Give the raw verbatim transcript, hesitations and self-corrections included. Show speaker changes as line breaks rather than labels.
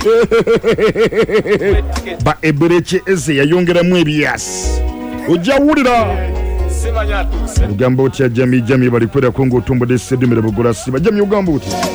ba ebereche eze yayongeramu ebyasi ojja wulira ugamba otya jami jami bali kwera kongo tumbo de sedemere bugura siba jami ugamba otya